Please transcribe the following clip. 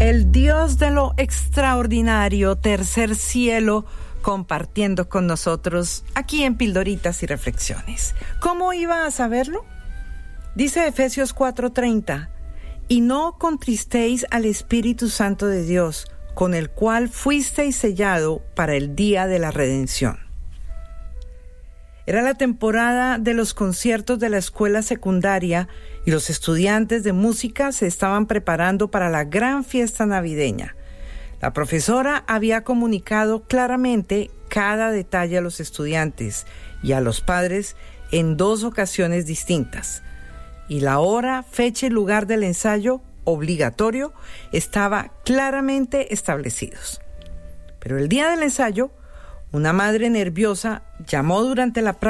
El Dios de lo extraordinario, tercer cielo, compartiendo con nosotros aquí en Pildoritas y Reflexiones. ¿Cómo iba a saberlo? Dice Efesios 4:30, y no contristéis al Espíritu Santo de Dios, con el cual fuisteis sellado para el día de la redención. Era la temporada de los conciertos de la escuela secundaria y los estudiantes de música se estaban preparando para la gran fiesta navideña. La profesora había comunicado claramente cada detalle a los estudiantes y a los padres en 2 ocasiones distintas. Y la hora, fecha y lugar del ensayo obligatorio estaba claramente establecidos. Pero el día del ensayo, una madre nerviosa llamó durante la práctica